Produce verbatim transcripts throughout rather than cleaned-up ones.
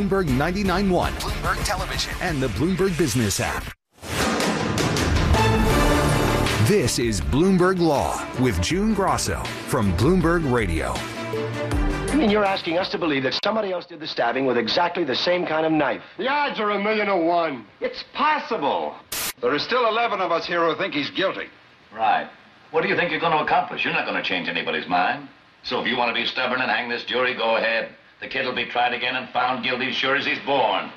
Bloomberg ninety-nine point one, Bloomberg Television, and the Bloomberg Business app. This is Bloomberg Law with June Grosso from Bloomberg Radio. I mean, you're asking us to believe that somebody else did the stabbing with exactly the same kind of knife. The odds are a million to one. It's possible. There are still eleven of us here who think he's guilty. Right. What do you think you're going to accomplish? You're not going to change anybody's mind. So if you want to be stubborn and hang this jury, go ahead. The kid will be tried again and found guilty as sure as he's born.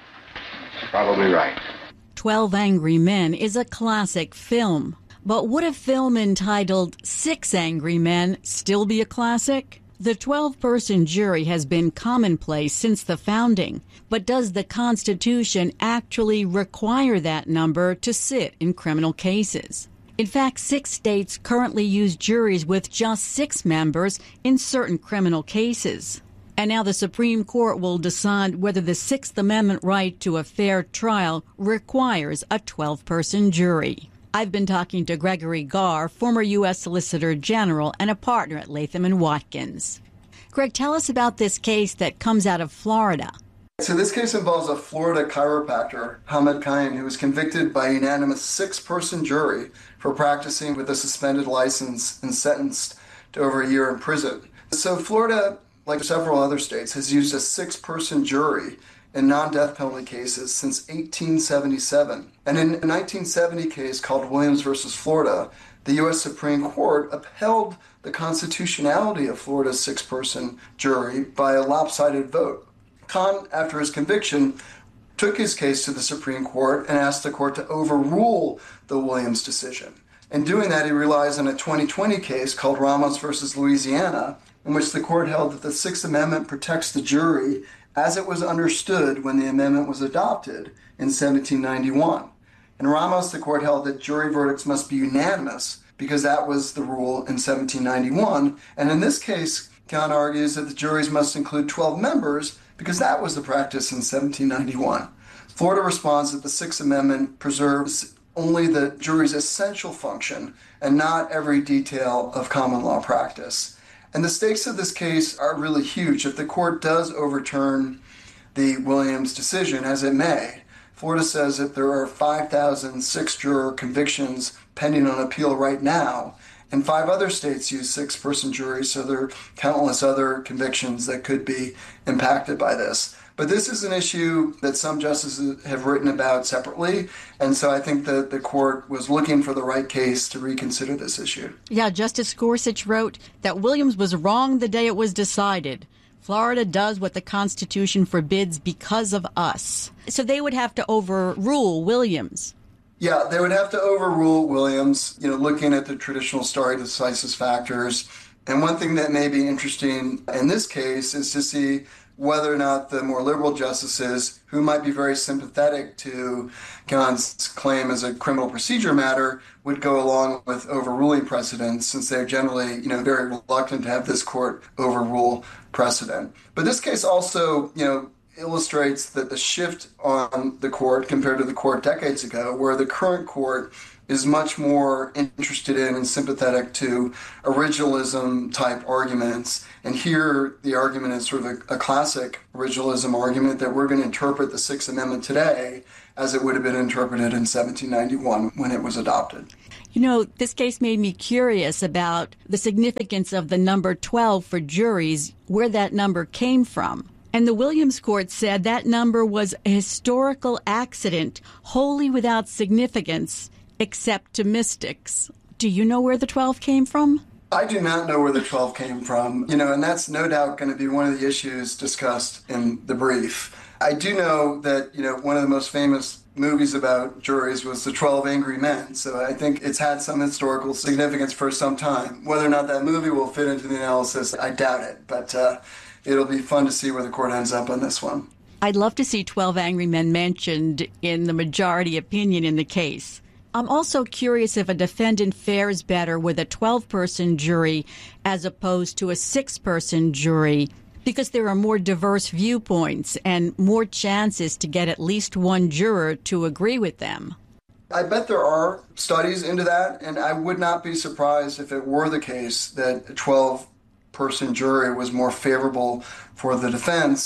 Probably right. Twelve Angry Men is a classic film. But would a film entitled Six Angry Men still be a classic? The twelve-person jury has been commonplace since the founding. But does the Constitution actually require that number to sit in criminal cases? In fact, six states currently use juries with just six members in certain criminal cases. And now the Supreme Court will decide whether the Sixth Amendment right to a fair trial requires a twelve-person jury. I've been talking to Gregory Garr, former U S Solicitor General and a partner at Latham and Watkins. Greg, tell us about this case that comes out of Florida. So this case involves a Florida chiropractor, Hamed Kaim, who was convicted by a unanimous six-person jury for practicing with a suspended license and sentenced to over a year in prison. So Florida, like several other states, has used a six-person jury in non-death penalty cases since eighteen seventy-seven. And in a nineteen seventy case called Williams versus Florida, the U S Supreme Court upheld the constitutionality of Florida's six-person jury by a lopsided vote. Khan, after his conviction, took his case to the Supreme Court and asked the court to overrule the Williams decision. In doing that, he relies on a twenty twenty case called Ramos versus Louisiana, in which the court held that the Sixth Amendment protects the jury as it was understood when the amendment was adopted in seventeen ninety-one. In Ramos, the court held that jury verdicts must be unanimous because that was the rule in seventeen ninety-one. And in this case, Khan argues that the juries must include twelve members because that was the practice in seventeen ninety-one. Florida responds that the Sixth Amendment preserves only the jury's essential function and not every detail of common law practice. And the stakes of this case are really huge. If the court does overturn the Williams decision, as it may, Florida says that there are five thousand six-juror convictions pending on appeal right now, and five other states use six-person juries, so there are countless other convictions that could be impacted by this. But this is an issue that some justices have written about separately, and so I think that the court was looking for the right case to reconsider this issue. Yeah, Justice Gorsuch wrote that Williams was wrong the day it was decided. Florida does what the Constitution forbids because of us. So they would have to overrule Williams. Yeah, they would have to overrule Williams, you know, looking at the traditional stare decisis factors. And one thing that may be interesting in this case is to see whether or not the more liberal justices, who might be very sympathetic to Khan's claim as a criminal procedure matter, would go along with overruling precedent, since they're generally, you know, very reluctant to have this court overrule precedent. But this case also, you know, illustrates that the shift on the court compared to the court decades ago, where the current court is much more interested in and sympathetic to originalism type arguments. And here the argument is sort of a, a classic originalism argument that we're going to interpret the Sixth Amendment today as it would have been interpreted in seventeen ninety-one when it was adopted. You know, this case made me curious about the significance of the number twelve for juries, where that number came from. And the Williams court said that number was a historical accident, wholly without significance, except to mystics. Do you know where the twelve came from? I do not know where the twelve came from, you know, and that's no doubt going to be one of the issues discussed in the brief. I do know that, you know, one of the most famous movies about juries was The twelve Angry Men, so I think it's had some historical significance for some time. Whether or not that movie will fit into the analysis, I doubt it, but uh, it'll be fun to see where the court ends up on this one. I'd love to see twelve Angry Men mentioned in the majority opinion in the case. I'm also curious if a defendant fares better with a twelve-person jury as opposed to a six-person jury, because there are more diverse viewpoints and more chances to get at least one juror to agree with them. I bet there are studies into that, and I would not be surprised if it were the case that a twelve-person jury was more favorable for the defense.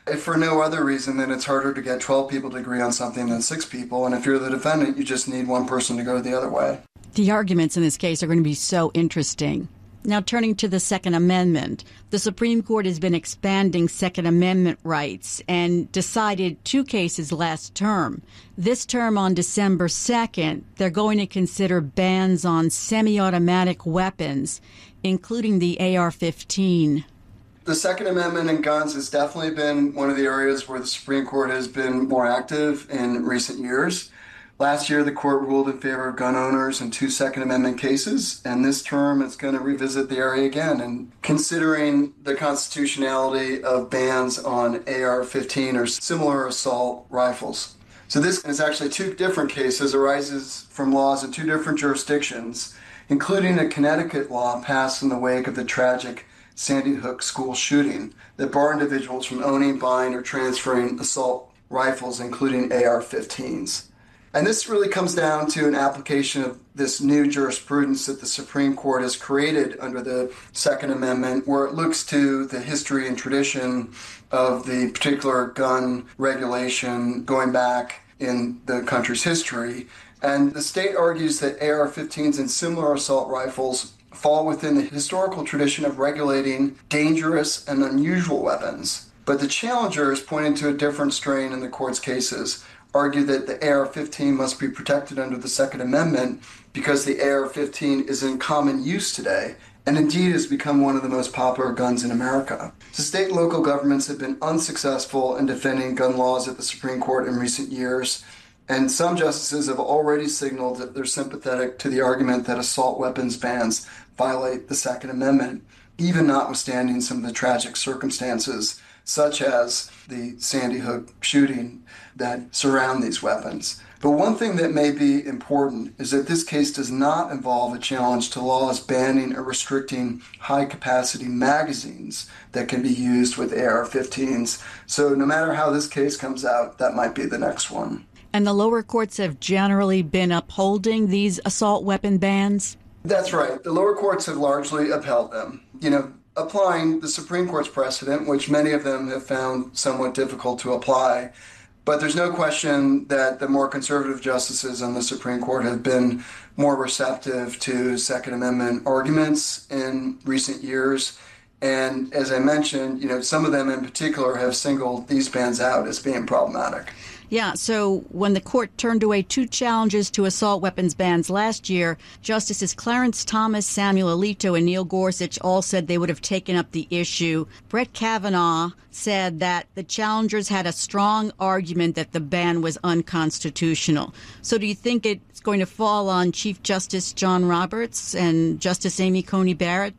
if for no other reason than it's harder to get twelve people to agree on something than six people, and if you're the defendant, you just need one person to go the other way. The arguments in this case are going to be so interesting. Now, turning to the Second Amendment, the Supreme Court has been expanding Second Amendment rights and decided two cases last term. This term on December second, they're going to consider bans on semi-automatic weapons, including the A R fifteen. The Second Amendment and guns has definitely been one of the areas where the Supreme Court has been more active in recent years. Last year, the court ruled in favor of gun owners in two Second Amendment cases, and this term it's going to revisit the area again and considering the constitutionality of bans on A R fifteen or similar assault rifles. So this is actually two different cases, arises from laws in two different jurisdictions, including a Connecticut law passed in the wake of the tragic Sandy Hook school shooting that barred individuals from owning, buying, or transferring assault rifles, including A R fifteens. And this really comes down to an application of this new jurisprudence that the Supreme Court has created under the Second Amendment, where it looks to the history and tradition of the particular gun regulation going back in the country's history. And the state argues that A R fifteens and similar assault rifles fall within the historical tradition of regulating dangerous and unusual weapons. But the challengers, pointing to a different strain in the court's cases, argue that the A R fifteen must be protected under the Second Amendment because the A R fifteen is in common use today and indeed has become one of the most popular guns in America. So state and local governments have been unsuccessful in defending gun laws at the Supreme Court in recent years, and some justices have already signaled that they're sympathetic to the argument that assault weapons bans violate the Second Amendment, even notwithstanding some of the tragic circumstances, such as the Sandy Hook shooting, that surround these weapons. But one thing that may be important is that this case does not involve a challenge to laws banning or restricting high-capacity magazines that can be used with A R fifteens. So no matter how this case comes out, that might be the next one. And the lower courts have generally been upholding these assault weapon bans? That's right. The lower courts have largely upheld them. You know, applying the Supreme Court's precedent, which many of them have found somewhat difficult to apply. But there's no question that the more conservative justices on the Supreme Court have been more receptive to Second Amendment arguments in recent years. And as I mentioned, you know, some of them in particular have singled these bans out as being problematic. Yeah, so when the court turned away two challenges to assault weapons bans last year, Justices Clarence Thomas, Samuel Alito, and Neil Gorsuch all said they would have taken up the issue. Brett Kavanaugh said that the challengers had a strong argument that the ban was unconstitutional. So do you think it's going to fall on Chief Justice John Roberts and Justice Amy Coney Barrett?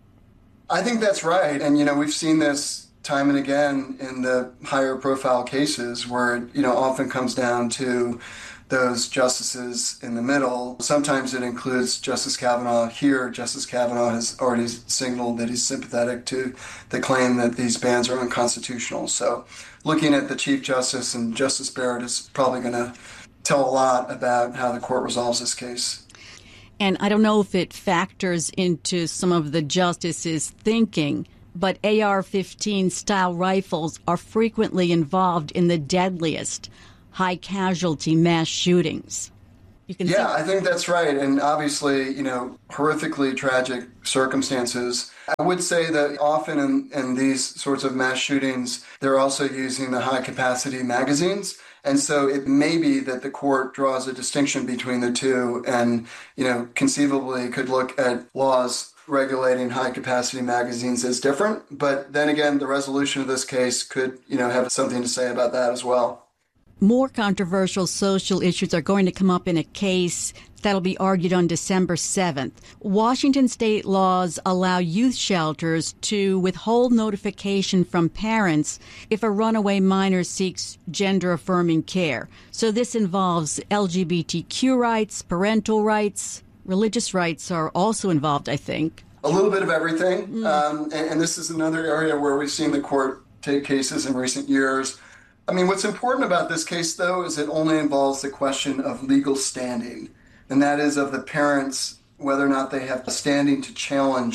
I think that's right. And, you know, we've seen this time and again in the higher profile cases where it, you know, often comes down to those justices in the middle. Sometimes it includes Justice Kavanaugh. Here, Justice Kavanaugh has already signaled that he's sympathetic to the claim that these bans are unconstitutional. So looking at the Chief Justice and Justice Barrett is probably going to tell a lot about how the court resolves this case. And I don't know if it factors into some of the justices' thinking, but A R fifteen style rifles are frequently involved in the deadliest high-casualty mass shootings. You can yeah, see- I think that's right. And obviously, you know, horrifically tragic circumstances. I would say that often in, in these sorts of mass shootings, they're also using the high-capacity magazines. And so it may be that the court draws a distinction between the two and, you know, conceivably could look at laws regulating high-capacity magazines as different. But then again, the resolution of this case could, you know, have something to say about that as well. More controversial social issues are going to come up in a case that'll be argued on December seventh. Washington state laws allow youth shelters to withhold notification from parents if a runaway minor seeks gender-affirming care. So this involves L G B T Q rights, parental rights. Religious rights are also involved, I think. A little bit of everything. Mm. Um, and, and this is another area where we've seen the court take cases in recent years. I mean, what's important about this case, though, is it only involves the question of legal standing, and that is of the parents, whether or not they have standing to challenge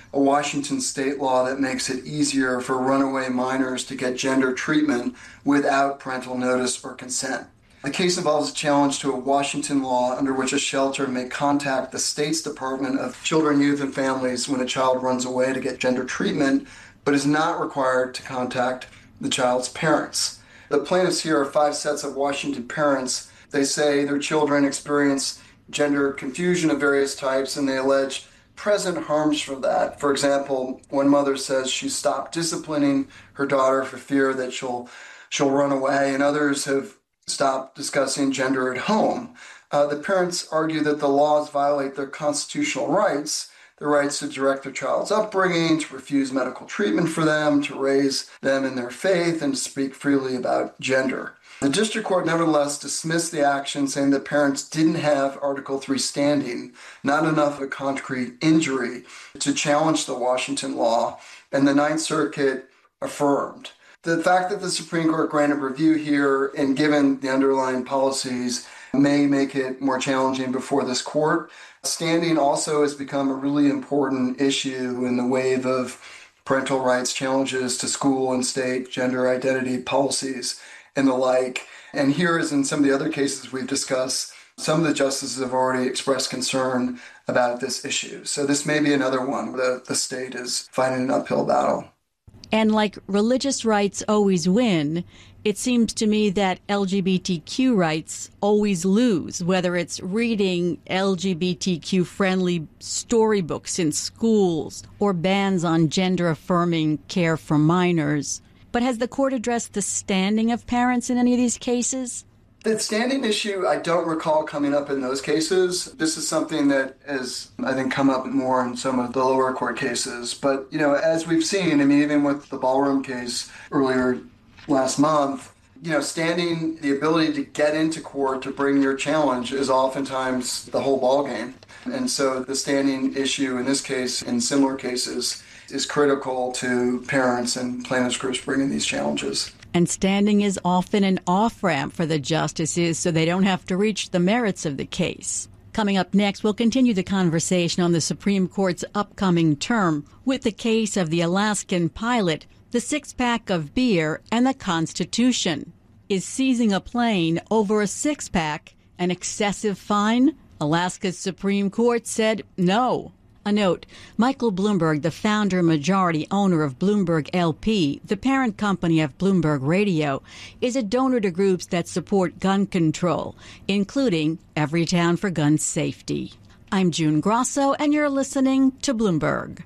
a Washington state law that makes it easier for runaway minors to get gender treatment without parental notice or consent. The case involves a challenge to a Washington law under which a shelter may contact the state's Department of Children, Youth, and Families when a child runs away to get gender treatment, but is not required to contact the child's parents. The plaintiffs here are five sets of Washington parents. They say their children experience gender confusion of various types, and they allege present harms from that. For example, one mother says she stopped disciplining her daughter for fear that she'll she'll run away, and others have stopped discussing gender at home. Uh, the parents argue that the laws violate their constitutional rights, the rights to direct their child's upbringing, to refuse medical treatment for them, to raise them in their faith, and to speak freely about gender. The district court nevertheless dismissed the action, saying that parents didn't have Article three standing, not enough of a concrete injury to challenge the Washington law, and the Ninth Circuit affirmed. The fact that the Supreme Court granted review here, and given the underlying policies, may make it more challenging before this court. Standing also has become a really important issue in the wave of parental rights challenges to school and state gender identity policies and the like. And here, as in some of the other cases we've discussed, some of the justices have already expressed concern about this issue. So this may be another one where the, the state is fighting an uphill battle. And like religious rights always win, it seems to me that L G B T Q rights always lose, whether it's reading L G B T Q-friendly storybooks in schools or bans on gender-affirming care for minors. But has the court addressed the standing of parents in any of these cases? The standing issue, I don't recall coming up in those cases. This is something that has, I think, come up more in some of the lower court cases. But, you know, as we've seen, I mean, even with the ballroom case earlier last month, you know, standing, the ability to get into court to bring your challenge is oftentimes the whole ballgame. And so the standing issue in this case, in similar cases, is critical to parents and plaintiffs groups bringing these challenges. And standing is often an off-ramp for the justices so they don't have to reach the merits of the case. Coming up next, we'll continue the conversation on the Supreme Court's upcoming term with the case of the Alaskan pilot, the six-pack of beer, and the Constitution. Is seizing a plane over a six-pack an excessive fine? Alaska's Supreme Court said no. A note, Michael Bloomberg, the founder and majority owner of Bloomberg L P, the parent company of Bloomberg Radio, is a donor to groups that support gun control, including Everytown for Gun Safety. I'm June Grosso, and you're listening to Bloomberg.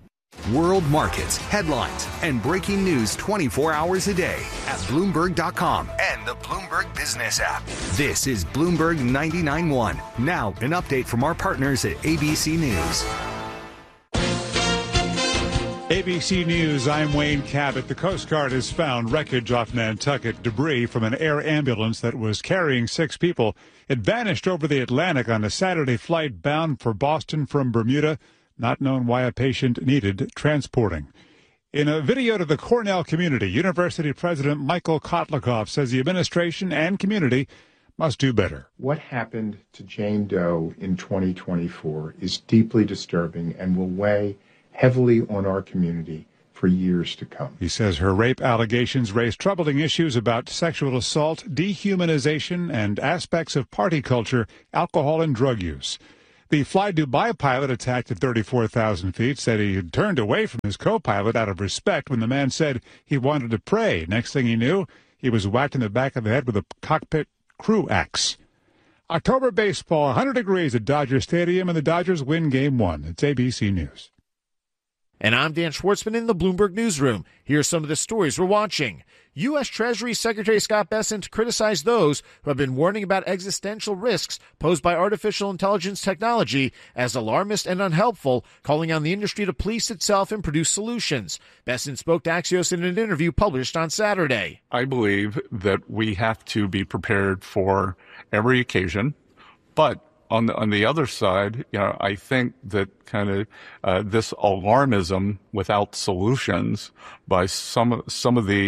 World markets, headlines, and breaking news twenty-four hours a day at Bloomberg dot com and the Bloomberg Business app. This is Bloomberg ninety-nine point one. Now, an update from our partners at A B C News. A B C News, I'm Wayne Cabot. The Coast Guard has found wreckage off Nantucket, debris from an air ambulance that was carrying six people. It vanished over the Atlantic on a Saturday flight bound for Boston from Bermuda. Not known why a patient needed transporting. In a video to the Cornell community, University President Michael Kotlikoff says the administration and community must do better. What happened to Jane Doe in twenty twenty-four is deeply disturbing and will weigh heavily on our community for years to come. He says her rape allegations raise troubling issues about sexual assault, dehumanization, and aspects of party culture, alcohol, and drug use. The Fly Dubai pilot, attacked at thirty-four thousand feet, said he had turned away from his co-pilot out of respect when the man said he wanted to pray. Next thing he knew, he was whacked in the back of the head with a cockpit crew axe. October baseball, one hundred degrees at Dodger Stadium, and the Dodgers win Game one. It's A B C News. And I'm Dan Schwartzman in the Bloomberg Newsroom. Here are some of the stories we're watching. U S. Treasury Secretary Scott Bessent criticized those who have been warning about existential risks posed by artificial intelligence technology as alarmist and unhelpful, calling on the industry to police itself and produce solutions. Bessent spoke to Axios in an interview published on Saturday. I believe that we have to be prepared for every occasion, but On the, on the other side, you know, I think that kind of uh, this alarmism without solutions by some some of the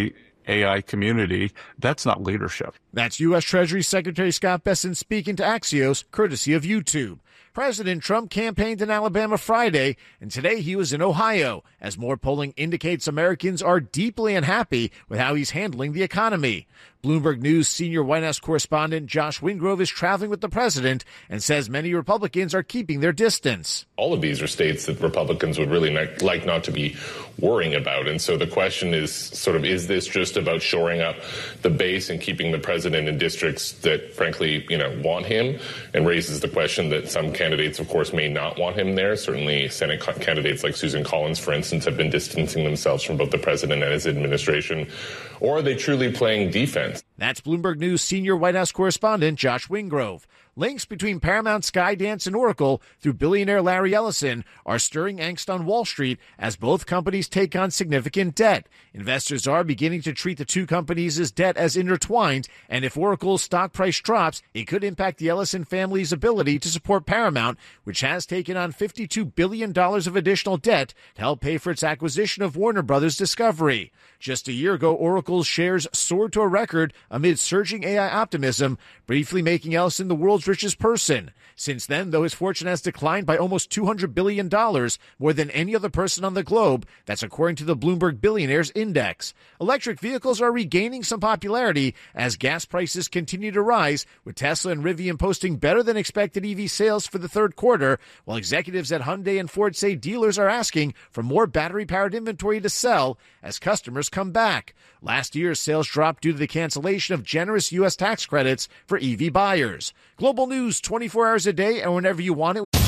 A I community. That's not leadership. That's U S. Treasury Secretary Scott Bessent speaking to Axios, courtesy of YouTube. President Trump campaigned in Alabama Friday, and today he was in Ohio, as more polling indicates Americans are deeply unhappy with how he's handling the economy. Bloomberg News senior White House correspondent Josh Wingrove is traveling with the president and says many Republicans are keeping their distance. All of these are states that Republicans would really not, like not to be worrying about. And so the question is sort of, is this just about shoring up the base and keeping the president in districts that, frankly, you know, want him, and raises the question that some candidates, of course, may not want him there. Certainly Senate candidates like Susan Collins, for instance, have been distancing themselves from both the president and his administration. Or are they truly playing defense? That's Bloomberg News senior White House correspondent Josh Wingrove. Links between Paramount, Skydance, and Oracle through billionaire Larry Ellison are stirring angst on Wall Street as both companies take on significant debt. Investors are beginning to treat the two companies' debt as intertwined, and if Oracle's stock price drops, it could impact the Ellison family's ability to support Paramount, which has taken on fifty-two billion dollars of additional debt to help pay for its acquisition of Warner Brothers Discovery. Just a year ago, Oracle's shares soared to a record amid surging A I optimism, briefly making Ellison the world's richest person. Since then, though, his fortune has declined by almost two hundred billion dollars, more than any other person on the globe. That's according to the Bloomberg Billionaires Index. Electric vehicles are regaining some popularity as gas prices continue to rise, with Tesla and Rivian posting better than expected E V sales for the third quarter, while executives at Hyundai and Ford say dealers are asking for more battery-powered inventory to sell as customers come back. Last year, sales dropped due to the cancellation of generous U S tax credits for E V buyers. Global news twenty-four hours a day and whenever you want it.